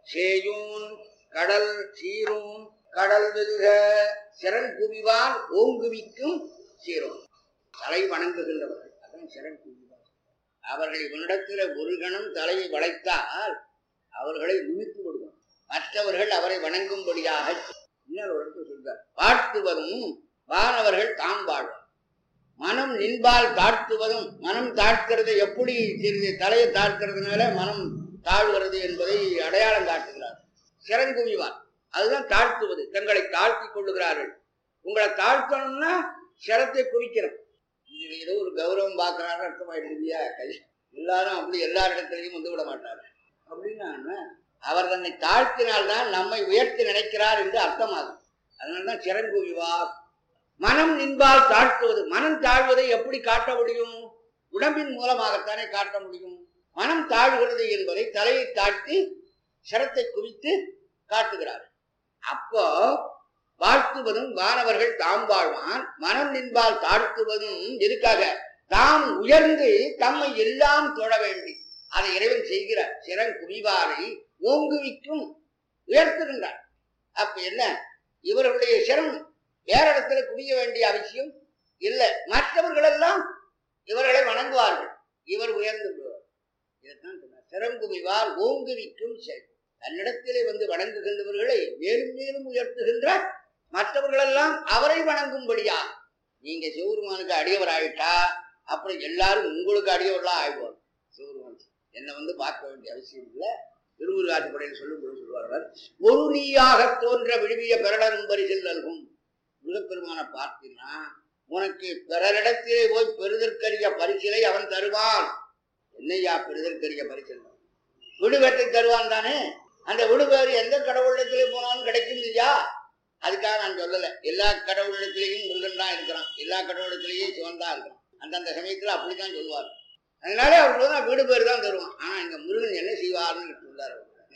சேயோன் கடல் சீரும் கடல் வெல்க. சிறங்குவிவார் ஓங்குவிக்கும் சீரோன் தலை வணங்குகின்றவர்கள், அதான் சிறங்குவிவார். அவர்கள் இவனிடத்தில் ஒரு கணம் தலையை வளைத்தால் அவர்களை நிமித்து விடுவார். மற்றவர்கள் அவரை வணங்கும்படியாக இன்னொரு சொல்றார். வாழ்த்துவதும் வானவர்கள் தாம் வாழ்வார். மனம் நின்பால் தாழ்த்துவதும், மனம் தாழ்கிறது எப்படி சிறிது தலையை தாழ்த்துறதுனால மனம் தாழ்கிறது என்பதை அடையாளம் காட்டுகிறார். சிறங்குவிவார் அதுதான் தாழ்த்துவது, தங்களை தாழ்த்தி கொள்ளுகிறார்கள். உங்களை தாழ்த்தணும்னா சிரத்தை குவிக்கிறோம். இது ஏதோ ஒரு கௌரவம் பார்க்கிறாரு அர்த்தமாயிடுது இல்லையா? கை எல்லாரும் அப்படி எல்லாரிடத்திலையும் வந்து விட மாட்டார்கள். அப்படின்னா அவர் தன்னை தாழ்த்தினால்தான் நம்மை உயர்த்தி நினைக்கிறார் என்று அர்த்தமாகும். அதனால்தான் சிறங்குவிவார். மனம் நின்பால் தாழ்த்துவது, மனம் தாழ்வதை எப்படி காட்ட முடியும்? உடம்பின் மூலமாகத்தானே காட்ட முடியும். மனம் தாழ்கிறது என்பதை தலையை தாழ்த்தி சிரத்தை குவித்து காட்டுகிறார். அப்போ வாழ்த்துவதும் வானவர்கள் தாம் வாழ்வான், மனம் நின்பால் தாழ்த்துவதும் எதுக்காக? தாம் உயர்ந்து தம்மை எல்லாம் தொழ வேண்டி அதை இறைவன் செய்கிறார். சிறங்குவிவாரை ஓங்குவிக்கும் உயர்த்துகின்றார். அப்ப என்ன, இவர்களுடைய சிரம் வேற இடத்துல குவிய வேண்டிய அவசியம் இல்லை. மற்றவர்கள் எல்லாம் இவர்களை வணங்குவார்கள், இவர் உயர்ந்து விடுவார். இதைத்தான் சொன்னார். சிறங்குவிவார் ஓங்குவிக்கும் செயல். தன்னிடத்திலே வந்து வணங்குகின்றவர்களை மேலும் மேலும் உயர்த்துகின்ற மற்றவர்கள் எல்லாம் அவரை வணங்கும்படியா. நீங்க சிவபெருமானுக்கு அடியவர் ஆயிட்டா அப்புறம் எல்லாரும் உங்களுக்கு அடியவர்களா ஆயிடுவார். சிவபெருமான் என்னை வந்து பார்க்க வேண்டிய அவசியம் இல்லை. திருமுருகாற்றுப்படையில் சொல்லும் பொழுது சொல்வார்கள், ஒரு நீயாக தோன்ற விழுவிய பெறலரும் பரிசில் நல்கும். முருகப்பெருமான பார்த்தீங்கன்னா உனக்கு பிறரிடத்திலே போய் பெறுதற்கரிய பரிசிலை அவன் தருவான். என்னையா பெறுதற்கரிய பரிசில்? விடுவேட்டை தருவான் தானே. அந்த விடுவேறு எந்த கடவுளிடத்திலே போனாலும் கிடைக்கும் இல்லையா? அதுக்காக நான் சொல்லலை. எல்லா கடவுளிடத்திலேயும் முருகன் தான் இருக்கிறான், எல்லா கடவுளிடத்திலேயும் சிவன் தான் இருக்கிறான். அந்தந்த சமயத்தில் அப்படித்தான் சொல்லுவார். அதனாலே அவர் தான் வீடு பேர் தான் தருவான். ஆனா இங்க முருகன் என்ன செய்வார்னு சொல்றாரு.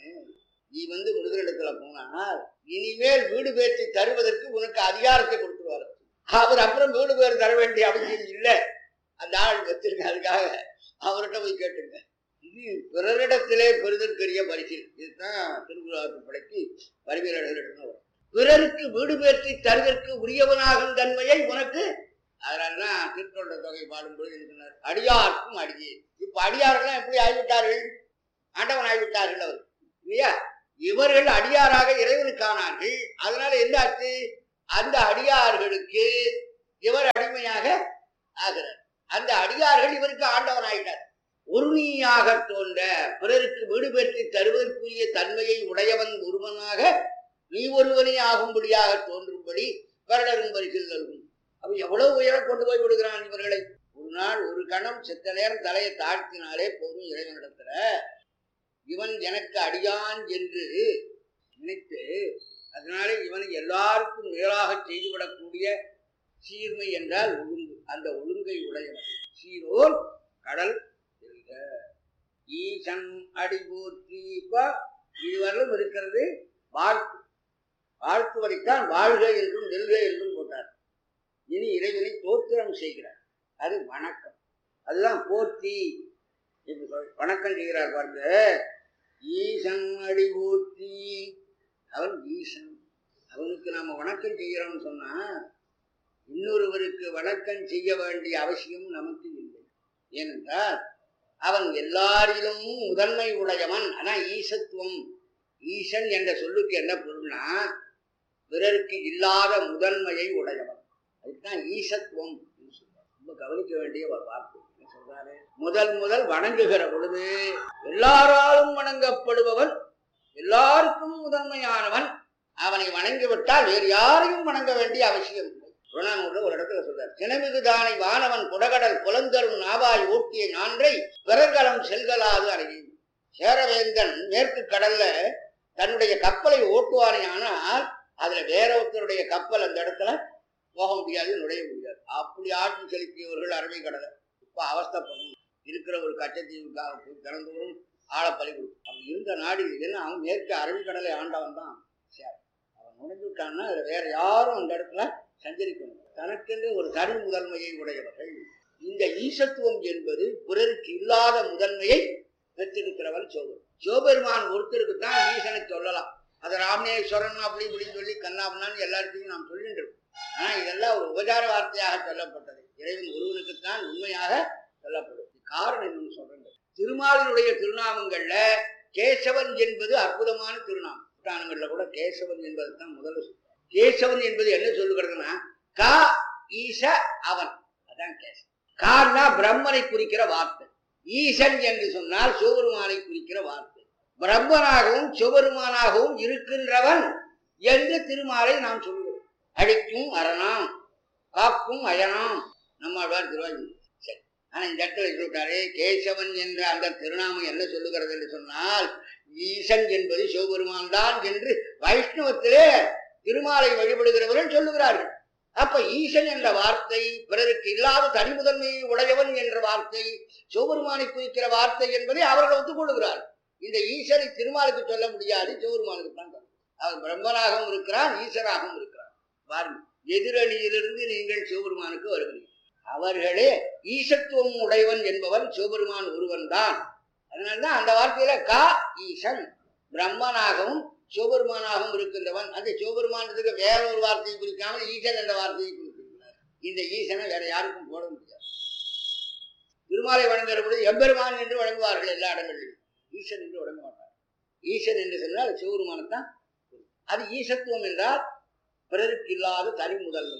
நீ வந்து முருகனிடத்துல போனால் இனிமேல் வீடு பேர்ச்சி தருவதற்கு உனக்கு அதிகாரத்தை கொடுத்துருவாரு. அவர் அப்புறம் வீடு பேர் தர வேண்டிய அவசியம் இல்லை. அந்த ஆள் வச்சிருக்க. அதுக்காக அவர்கிட்ட போய் கேட்டுங்க. இது பிறரிடத்திலே பெறுதற்கரிய பரிசில். இதுதான் திருக்குறள் படைக்கு பரிமையாளர்கள் வரும். பிறருக்கு வீடு பேற்றி தருவதற்கு உரியவனாகும் தன்மையை உனக்கு. அதனாலதான் திருத்தொண்ட தொகை பாடும்போது சொன்னார், அடியாருக்கும் அடியே. இப்ப அடியார்கள் எப்படி ஆகிவிட்டார்கள்? ஆண்டவன் ஆகிவிட்டார்கள் அவர் இல்லையா? இவர்கள் அடியாராக இறைவனுக்கானார்கள். அதனால என்ன ஆச்சு? அந்த அடியார்களுக்கு இவர் அடிமையாக ஆகிறார். அந்த அடியார்கள் இவருக்கு ஆண்டவன் ஆகிட்டார். ஒருணியாக தோன்ற பிறருக்கு வீடு பெற்றி தருவதற்குரிய தன்மையை உடையவன் ஒருவனாக நீ ஒருவனே ஆகும்படியாக தோன்றும்படி வருடரும் பரிசில் நல்கும். அவன் எவ்வளவு உயர கொண்டு போய் விடுகிறான் இவர்களை. ஒரு நாள் ஒரு கணம் செத்த நேரம் தலையை தாழ்த்தினாலே போதும் இறைவனிடத்துல. இவன் எனக்கு அடியான் என்று நினைத்து அதனாலே இவனை எல்லாருக்கும் மேலாக செய்துவிடக்கூடிய சீர்மை என்றால் ஒழுங்கு. அந்த ஒழுங்கை உடையவன் சீரோல் கடல் செல்க ஈசன் அடி போற்றி. இப்ப இதுவரையிலும் இருக்கிறது வாழ்த்து. வாழ்த்து வரைத்தான் வாழ்க என்றும் நெல்க என்றும் போட்டார். இனி இறைவனை தோத்திரம் செய்கிறார். அது வணக்கம். அதுதான் போற்றி என்று சொல். வணக்கம் செய்கிறார் பாருங்க. ஈசன் அடி போற்றி. அவன் ஈசன். அவனுக்கு நாம வணக்கம் செய்கிறோம்னு சொன்னா இன்னொருவருக்கு வணக்கம் செய்ய வேண்டிய அவசியம் நமக்கு இல்லை. ஏனென்றால் அவன் எல்லாரிலும் முதன்மை உடையவன். ஆனா ஈசத்துவம். ஈசன் என்ற சொல்லுக்கு என்ன பொருள்னா பிறருக்கு இல்லாத முதன்மையை உடையவன். அதுதான் ஈசத்துவம். ரொம்ப கவனிக்க வேண்டிய ஒரு வார்த்தை. என்ன சொல்றாரு? முதல் முதல் வணங்குகிற பொழுது எல்லாராலும் வணங்கப்படுபவன், எல்லாருக்கும் முதன்மையானவன். அவனை வணங்கிவிட்டால் வேறு யாரையும் வணங்க வேண்டிய அவசியம் இல்லை. ஒரு இடத்துல சொல்றார், சினமிகுதானை வானவன் குடகடல் புலந்தரும் நாவாய் ஓட்டிய நான்றை பிறர்கலம் செல்கலாது அடையும். சேரவேந்தன் மேற்கு கடல்ல தன்னுடைய கப்பலை ஓட்டுவானே, ஆனால் அதுல வேற ஒருத்தருடைய கப்பல் அந்த இடத்துல போக முடியாது, நுழைய முடியாது. அப்படி ஆட்சி செலுத்தியவர்கள் அரபி கடலை. இப்ப அவஸ்தப்படும். இருக்கிற ஒரு கச்சத்தீவுக்காக போய் திறந்தவரும் ஆழ பலி கொடுக்கும். அப்படி இருந்த நாடு இதுன்னு அவன் மேற்கு அரபிக்கடலை ஆண்டவன் தான் சேர. அவன் நுழைஞ்சுட்டான்னா அதுல வேற யாரும் அந்த இடத்துல சஞ்சரிக்கணும். தனக்கென்று ஒரு தனி முதன்மையை உடையவர்கள். இந்த ஈசத்துவம் என்பது பிறருக்கு இல்லாத முதன்மையை பெற்றிருக்கிறவன் சோபர். சிவபெருமான் ஒருத்தருக்கு தான் ஈசனை சொல்லலாம். அதை ராமேஸ்வரன் அப்படி இப்படின்னு சொல்லி கண்ணாபண்ணான்னு எல்லாருக்கையும் நாம் சொல்லிட்டு இருக்கோம். ஆனா இதெல்லாம் ஒரு உபச்சார வார்த்தையாக சொல்லப்பட்டது. இறைவன் ஒருவனுக்குத்தான் உண்மையாக சொல்லப்படும். காரணம் என்னன்னு சொல்றேன். திருமாலினுடைய திருநாமங்கள்ல கேசவன் என்பது அற்புதமான திருநாமம். புராணங்கள்ல கூட கேசவன் என்பது தான் முதல்ல சொல்றாங்க. கேசவன் என்பது என்ன சொல்லுகிறதுனா கா ஈச அவன். அதான் கேசவன். கான்னா பிரம்மனை குறிக்கிற வார்த்தை. ஈசன் என்று சொன்னால் சிவபெருமானை குறிக்கிற வார்த்தை. பிரம்மனாகவும் சிவபெருமானாகவும் இருக்கின்றவன் என்று திருமாலை நாம் சொல்லுவோம். அழிக்கும் அரணாம், காக்கும் அயனாம். நம்மாழ்வார் திருவாயூர். சரி, ஆனா இந்த இடத்துல சொல்லிட்டாரே கேசவன் என்ற அந்த திருநாமம் என்ன சொல்லுகிறது என்று சொன்னால் ஈசன் என்பது சிவபெருமான் தான் என்று வைஷ்ணவத்திலே திருமாலை வழிபடுகிறவர்கள் சொல்லுகிறார்கள். அப்ப ஈசன் என்ற வார்த்தை பிறருக்கு இல்லாத தனி முதன்மையை உடையவன் என்ற வார்த்தை சிவபெருமானை குறிக்கிற வார்த்தை என்பதை அவர்கள் ஒத்துக்கொள்கிறார்கள். இந்த ஈசனை திருமாலுக்கு சொல்ல முடியாது, சிவபெருமானுக்கு தான். அவர் பிரம்மனாகவும் இருக்கிறார், ஈசனாகவும் இருக்கிறார். பாருங்கள், எதிரணியிலிருந்து நீங்கள் சிவபெருமானுக்கு வருகிறீர்கள். அவர்களே ஈசத்துவம் உடையவன் என்பவன் சிவபெருமான் ஒருவன் தான். அதனால்தான் அந்த வார்த்தையில கா ஈசன் பிரம்மனாகவும் சிவபெருமானாகவும் இருக்கின்றவன். அந்த சிவபெருமானத்துக்கு வேற ஒரு வார்த்தையை குறிக்காமல் ஈசன் என்ற வார்த்தையை குறிப்பிடுகிறார். இந்த ஈசனை வேற யாருக்கும் போட முடியாது. திருமாலை வணங்குகிற பொழுது எம்பெருமான் என்று வழங்குவார்கள் எல்லா இடங்களிலும். ஈசன் என்று வழங்க மாட்டார். ஈசன் என்று சொன்னால் சிவபெருமானத்தான். அது ஈசத்துவம் என்றால் பிறருக்கு இல்லாத தனி முதன்மை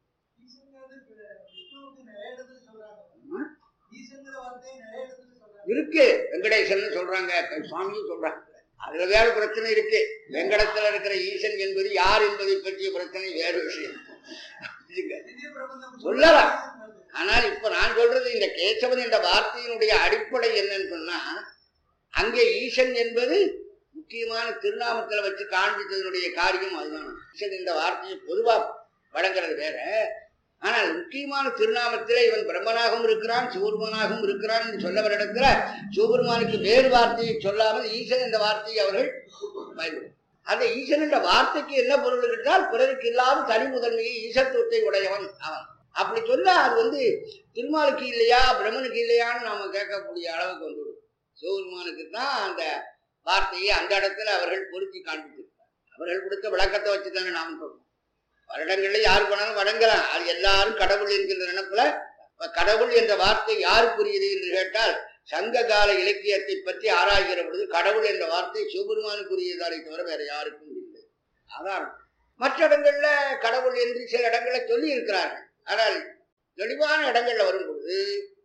இருக்கு. வெங்கடேசன் சொல்றாங்க, சுவாமியும் சொல்றாங்க. அதுல வேற பிரச்சனை இருக்கு. வெங்கடத்துல இருக்கிற ஈசன் என்பது யார் என்பதை பற்றிய பிரச்சனை வேறு விஷயம் சொல்லலாம். ஆனால் இப்ப நான் சொல்றது இந்த கேசவன் என்ற வார்த்தையினுடைய அடிப்படை என்னன்னு சொன்னா, அங்கே ஈசன் என்பது முக்கியமான திருநாமத்துல வச்சு காண்பித்ததனுடைய காரியம் அதுதான். ஈசன் என்ற வார்த்தையை பொதுவா வழங்குறது வேற. ஆனால் முக்கியமான திருநாமத்திலே இவன் பிரம்மனாகவும் இருக்கிறான், சிவபெருமானாகவும் இருக்கிறான் என்று சொல்லவர் இடத்துல சிவபெருமானுக்கு வேறு வார்த்தையை சொல்லாமல் ஈசன் என்ற வார்த்தையை அவர்கள் பயன்படும். அந்த ஈசன் என்ற வார்த்தைக்கு என்ன பொருள் என்றால் பிறருக்கு இல்லாத தனி முதன்மையை ஈசத்துவத்தை உடையவன் அவன். அப்படி சொன்னா அது வந்து திருமாலுக்கு இல்லையா பிரம்மனுக்கு இல்லையான்னு நாம கேட்கக்கூடிய அளவுக்கு வந்துவிடும். சிவபெருமானுக்கு தான் அந்த வார்த்தையை அந்த இடத்துல அவர்கள் பொருத்தி காண்பித்திருக்கிறார். அவர்கள் கொடுத்த விளக்கத்தை வச்சுதானே நாம் சொல்றோம். வருடங்கள்ல யாரு போனாலும் வழங்கலாம், அது எல்லாரும் கடவுள் என்கின்ற நினைப்புல. கடவுள் என்ற வார்த்தை யாருக்குரியது என்று கேட்டால் சங்க கால இலக்கியத்தை பற்றி ஆராய்கிற பொழுது கடவுள் என்ற வார்த்தை சிவபெருமானுக்குரியதாலே தவிர வேற யாருக்கும் இல்லை. அதான் மற்ற இடங்கள்ல கடவுள் என்று சில இடங்களை சொல்லி இருக்கிறார்கள். ஆனால் தெளிவான இடங்கள்ல வரும் பொழுது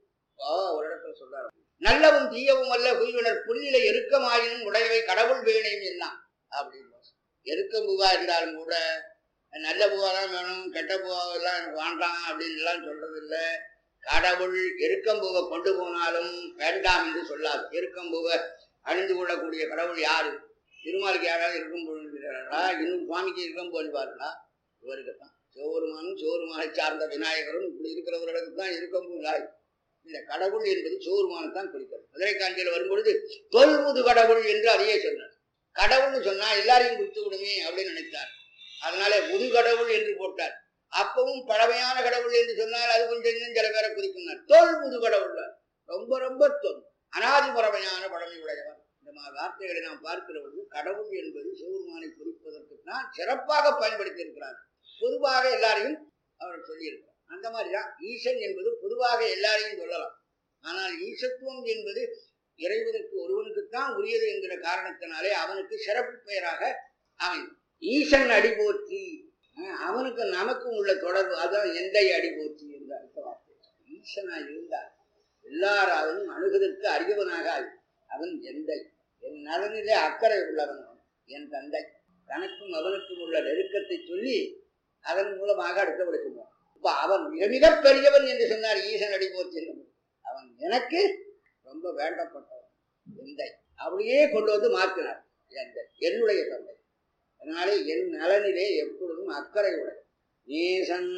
ஒரு இடத்துல சொல்றாரு, நல்லவும் தீயவும் அல்ல குய்வினர் புல்லில எருக்கமாயினும் உடையவை கடவுள் வேணையும் என்ன அப்படின்னு. எருக்கம் பூவா இருந்தாலும் கூட நல்ல பூவா தான் வேணும், கெட்ட பூவாவெல்லாம் எனக்கு வேண்டாம் அப்படின்னு எல்லாம் சொல்றது இல்லை. கடவுள் எருக்கம்பூவை கொண்டு போனாலும் வேண்டாம் என்று சொல்லாது. எருக்கம்பூவை அணிந்து கொள்ளக்கூடிய கடவுள் யாரு? திருமாலுக்கு யாராவது இருக்கும் போகிறாரா? இன்னும் சுவாமிக்கு இருக்கும் போல்வார்களா? இவருக்கு தான் சிவபெருமானும் சிவபெருமானை சார்ந்த விநாயகரும் இப்படி இருக்கிறவர்களுக்கு தான் இருக்கம்பூ நாய். இந்த கடவுள் என்பது சிவபெருமானை தான் குறிக்கிறது. மதுரை காஞ்சியில் வரும்பொழுது தொல்முது கடவுள் என்று அதையே சொன்னார். கடவுள்னு சொன்னா எல்லாரையும் குறித்து விடுமே அப்படின்னு நினைத்தார். அதனால முது கடவுள் என்று போட்டார். அப்பவும் பழமையான கடவுள் என்று சொன்னால் அது கொஞ்சம் இன்னும் சில பேரை குறிக்கின்றார். தொல் முது கடவுள் ரொம்ப ரொம்ப தொல் அனாதி பழமையான பழமை உடையவர். இந்த மாதிரி வார்த்தைகளை நாம் பார்க்கிற பொழுது கடவுள் என்பது சிவபெருமானை குறிப்பதற்கு தான் சிறப்பாக பயன்படுத்தி இருக்கிறார். பொதுவாக எல்லாரையும் அவர் சொல்லியிருக்கிறார். அந்த மாதிரிதான் ஈசன் என்பது பொதுவாக எல்லாரையும் சொல்லலாம். ஆனால் ஈசத்துவம் என்பது இறைவனுக்கு ஒருவனுக்குத்தான் உரியது என்கிற காரணத்தினாலே அவனுக்கு சிறப்பு பெயராக அமையும். ஈசன் அடி போற்றி, அவனுக்கு நமக்கும் உள்ள தொடர்பு, அதான் எந்தை அடி போற்றி என்று அடுத்த வார்த்தை. ஈசனாய் இருந்தார் எல்லாராலும் அணுகுதற்கு அறியவனாக அவன் எந்தை, என் நலனிலே அக்கறை உள்ளவன், என் தந்தை. தனக்கும் அவனுக்கும் உள்ள நெருக்கத்தை சொல்லி அதன் மூலமாக அடுத்தபடி சொல்லுவான். இப்ப அவன் மிக மிக பெரியவன் என்று சொன்னார். ஈசன் அடி போற்றி, அவன் எனக்கு ரொம்ப வேண்டப்பட்டவன், எந்தை. அப்படியே கொண்டு வந்து மாற்றினார். எந்தை என்னுடைய தந்தை, அதனாலே என் நலனிலே எப்பொழுதும் அக்கறை உடைய நேசன்.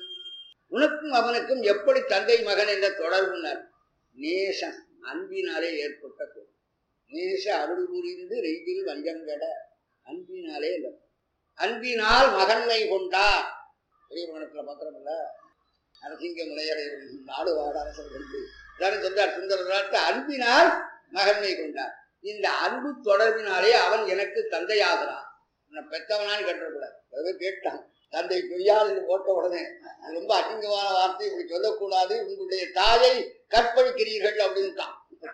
உனக்கும் அவனுக்கும் எப்படி தந்தை மகன் என்ற தொடர்புனர்? நேசன் அன்பினாலே ஏற்பட்ட தொடர்பு. நேச அருள் புரிந்து ரெய்தில் வஞ்சங்கட, அன்பினாலே. அன்பினால் மகன்மை கொண்டார். பெரிய மனத்துல பத்திரமில்ல அரசிங்க முனையரை நாடு வாட அரசர் சொல்றார் சுந்தரராட்டு, அன்பினால் மகன்மை கொண்டார். இந்த அன்பு தொடர்பினாலே அவன் எனக்கு தந்தையாகிறான். உன்னை பெற்றவனான்னு கேட்டக்கூடாது. அதுவே கேட்டான். தந்தை பெரியார் என்று போட்ட உடனே ரொம்ப அசிங்கமான வார்த்தை, இப்படி சொல்லக்கூடாது, உங்களுடைய தாயை கற்பழிக்கிறீர்கள் அப்படின்ட்டான்.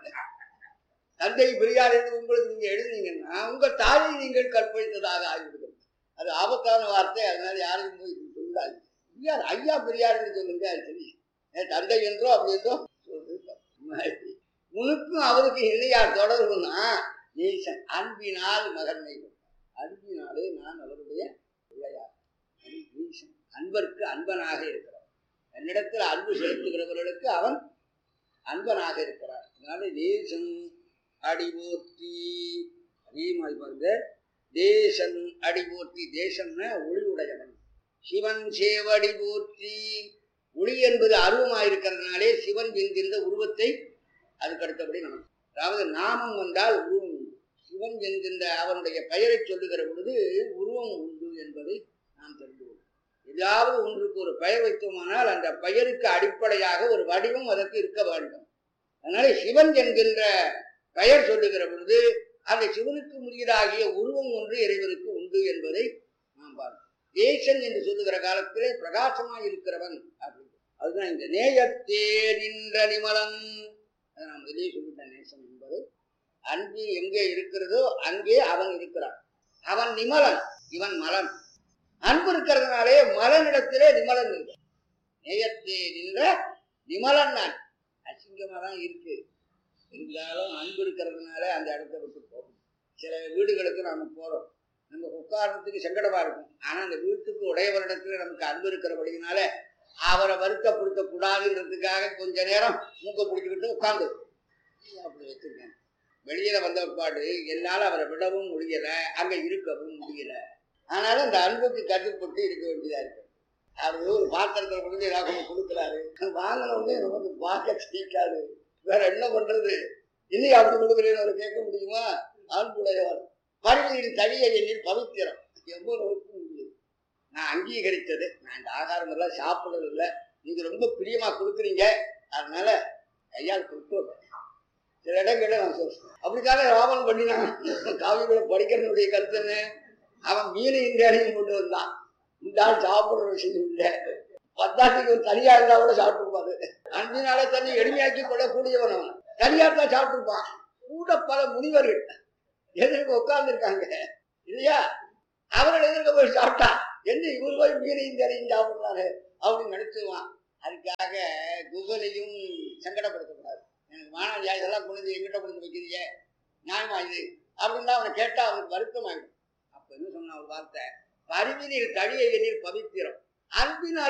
தந்தை பெரியார் என்று உங்களுக்கு நீங்க எழுதுனீங்கன்னா உங்க தாயை நீங்கள் கற்பழித்ததாக ஆகிவிடுகிறது. அது ஆபத்தான வார்த்தை. அதனால யாரையும் போய் சொல்லாது. பெரியார் ஐயா பெரியார் என்று சொல்லுங்க, அது சரி. தந்தை என்றோ அப்படி என்றோ சொல்றது. உனக்கும் அவருக்கு இல்லையா தொடர்புனா ஈசன் அன்பினால் மகன்மை, அன்பினாலே நான் அவருடைய பிள்ளையார். ஈசன் அன்பருக்கு அன்பனாக இருக்கிறார். என்னிடத்தில் அன்பு செலுத்துகிறவர்களுக்கு அவன் அன்பனாக இருக்கிறார். அதனால தேசன் அடிபோற்றி அதிகமாக பாருங்க. தேசன் அடிபோற்றி, தேசம்னா ஒளி உடையவன். சிவன் சேவடி போற்றி, ஒளி என்பது அருவமாயிருக்கிறதுனாலே சிவன் என்கின்ற உருவத்தை அதுக்கு அடுத்தபடி நமக்கு, அதாவது நாமம் வந்தால் உருவம் உண்டு. சிவன் என்கின்ற அவனுடைய பெயரை சொல்லுகிற பொழுது உருவம் உண்டு என்பதை நாம் தெரிந்து கொள்வோம். ஏதாவது ஒன்றுக்கு ஒரு பெயர் வைத்தோமானால் அந்த பெயருக்கு அடிப்படையாக ஒரு வடிவம் அதற்கு இருக்க வேண்டும். அதனால சிவன் என்கின்ற பெயர் சொல்லுகிற பொழுது அந்த சிவனுக்கு உரியதாகிய உருவம் ஒன்று இறைவனுக்கு உண்டு என்பதை நாம் பார்க்கிறோம். தேசன் என்று சொல்லுகிற காலத்திலே பிரகாசமாய் இருக்கிறவன் அப்படின்னு. அதுதான் இந்த நேயத்தே நின்ற நிமலன். நான் முதலே சொல்லிட்டேன். நேசன் என்பது அன்பு எங்கே இருக்கிறதோ அங்கே அவன் இருக்கிறான். அவன் நிமலன், இவன் மலன். அன்பு இருக்கிறதுனாலே மலனிடத்திலே நிமலன் இருக்கு. நேயத்தே நின்ற நிமலன் நான். அசிங்கமா தான் இருக்கு, இருந்தாலும் அன்பு இருக்கிறதுனால அந்த இடத்த விட்டு போகும். சில வீடுகளுக்கு நாம போறோம், நம்ம உட்கார்றதுக்கு சங்கடமா இருக்கும். ஆனா அந்த வீட்டுக்கு உடையவரிடத்துல நமக்கு அன்பு இருக்கிறபடினால அவரை வருத்தப்படுத்த கூடாதுன்றதுக்காக கொஞ்ச நேரம் மூக்க பிடிச்சிக்கிட்டு உட்கார்ந்து அப்படி வச்சிருக்கேன். வெளியில வந்த பாடு என்னால அவரை விடவும் முடியல, அங்க இருக்கவும் முடியல. ஆனாலும் அந்த அன்புக்கு கட்டுப்பட்டு இருக்க வேண்டியதா இருக்கு. அவர் ஒரு பாத்திரத்தில் கொண்டு ஏதாவது கொடுக்குறாரு, வாங்கினவுடனே நமக்கு பார்க்க சீக்காது, வேற என்ன பண்றது, இன்னைக்கு அப்படி கொடுக்குறேன்னு அவர் கேட்க முடியுமா? அன்புடையவர் பருவியின் தனியை எண்ணில் பவித்திரம் எவ்வளவு முடியும். நான் அங்கீகரித்தது, நான் இந்த ஆகாரம் எல்லாம் சாப்பிடுறது இல்லை, நீங்க ரொம்ப பிரியமா கொடுக்குறீங்க, அதனால ஐயா கொடுத்து சில இடங்கள்ல நான் சொல்றேன். அப்படிக்காக ராவணன் பண்ணினான். காவியங்களை படிக்கிறனுடைய கருத்து என்ன? அவன் மீனை இந்த அணியும் கொண்டு வந்தான். இந்த ஆள் சாப்பிடுற விஷயம் இல்லை. பத்தாட்டுக்கு ஒரு தனியா இருந்தா கூட சாப்பிட்டுருப்பாரு. அன்பினால தன்னை எளிமையாக்கி கொள்ளக்கூடியவன் அவன். தனியா தான் சாப்பிட்டுருப்பான். கூட பல முனிவர்கள் எதிர்க்க உட்கார்ந்து இருக்காங்க இல்லையா? அவர்கள் எதிர்க்க போய் சாப்பிட்டா என்ன இவர் போய் மீனையும் தரையும் சாப்பிடுறாரு அப்படின்னு நினைச்சுவான். அதுக்காக குகனையும் சங்கடப்படுத்தக்கூடாது. எனக்கு மாணவ இதெல்லாம் கொண்டு எங்கிட்ட கொண்டு வைக்கிறீங்க நியாயமா இது அப்படின்னு அவனை கேட்டா அவனுக்கு வருத்தம் ஆகிடும். அப்ப என்ன சொன்ன ஒரு வார்த்தை, பரிவினில் தழிய எண்ணில் பவித்திரம் அன்பினால்